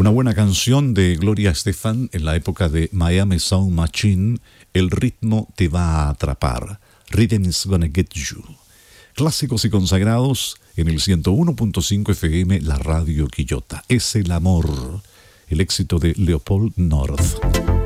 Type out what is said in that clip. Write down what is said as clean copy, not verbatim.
Una buena canción de Gloria Estefan en la época de Miami Sound Machine. El ritmo te va a atrapar. Rhythm is gonna get you. Clásicos y consagrados en el 101.5 FM, la radio Quillota. Es el amor. El éxito de Leopold North.